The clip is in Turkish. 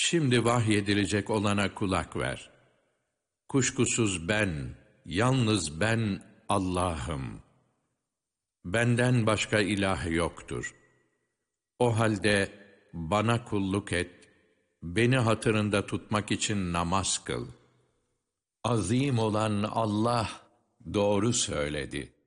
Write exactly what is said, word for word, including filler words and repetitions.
Şimdi vahyedilecek olana kulak ver. Kuşkusuz ben, yalnız ben Allah'ım. Benden başka ilah yoktur. O halde bana kulluk et, beni hatırında tutmak için namaz kıl. Azim olan Allah doğru söyledi.